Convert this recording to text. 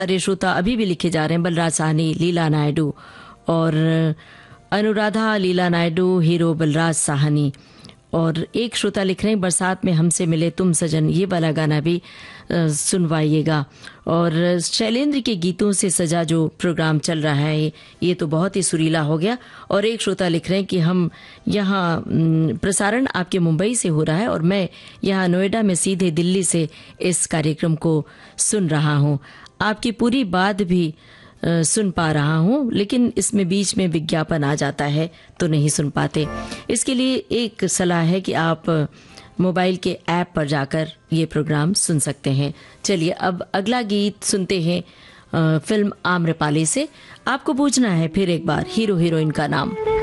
सारे श्रोता अभी भी लिखे जा रहे हैं। बलराज साहनी, लीला नायडू और अनुराधा लीला नायडू, हीरो बलराज साहनी। और एक श्रोता लिख रहे हैं बरसात में हमसे मिले तुम सजन, ये वाला गाना भी सुनवाइएगा। और शैलेंद्र के गीतों से सजा जो प्रोग्राम चल रहा है ये तो बहुत ही सुरीला हो गया। और एक श्रोता लिख रहे हैं कि हम यहाँ प्रसारण आपके मुंबई से हो रहा है और मैं यहाँ नोएडा में सीधे दिल्ली से इस कार्यक्रम को सुन रहा हूँ। आपकी पूरी बात भी सुन पा रहा हूँ, लेकिन इसमें बीच में विज्ञापन आ जाता है तो नहीं सुन पाते। इसके लिए एक सलाह है कि आप मोबाइल के ऐप पर जाकर ये प्रोग्राम सुन सकते हैं। चलिए अब अगला गीत सुनते हैं फिल्म आम्रपाली से। आपको पूछना है फिर एक बार हीरो हीरोइन का नाम।